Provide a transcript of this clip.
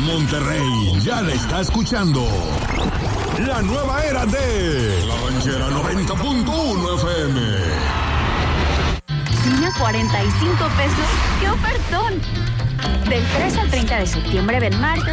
Monterrey ya la está escuchando. La nueva era de La Ranchera 90.1 FM. Cine a 45 pesos. ¡Qué ofertón! Del 3 al 30 de septiembre ven Mario